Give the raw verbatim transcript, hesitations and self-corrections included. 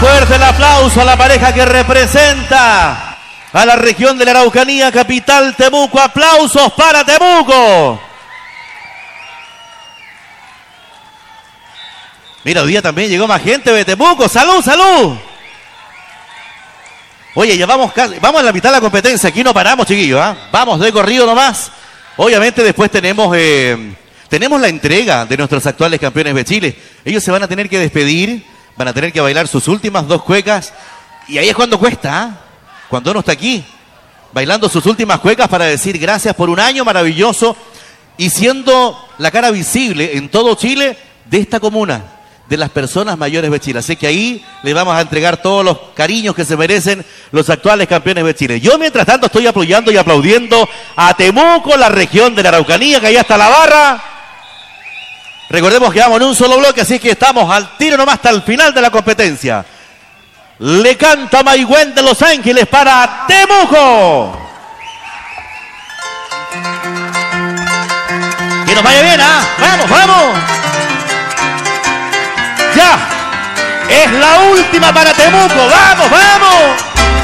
Fuerte el aplauso a la pareja que representa a la región de la Araucanía, capital Temuco. Aplausos para Temuco. Mira, hoy día también llegó más gente de Temuco. ¡Salud, salud! Oye, ya vamos, casi, vamos a la mitad de la competencia. Aquí no paramos, chiquillos. ¿eh? Vamos de corrido nomás. Obviamente después tenemos, eh, tenemos la entrega de nuestros actuales campeones de Chile. Ellos se van a tener que despedir, van a tener que bailar sus últimas dos cuecas. Y ahí es cuando cuesta, ¿eh? Cuando uno está aquí, bailando sus últimas cuecas para decir gracias por un año maravilloso y siendo la cara visible en todo Chile de esta comuna, de las personas mayores de Chile. Así que ahí le vamos a entregar todos los cariños que se merecen los actuales campeones de Chile. Yo, mientras tanto, estoy apoyando y aplaudiendo a Temuco, la región de la Araucanía, que allá está la barra. Recordemos que vamos en un solo bloque, así que estamos al tiro nomás hasta el final de la competencia. Le canta Maigüen de Los Ángeles para Temuco. Que nos vaya bien, ¿ah? ¿eh? ¡Vamos, vamos! Ya, es la última para Temuco. ¡Vamos, vamos!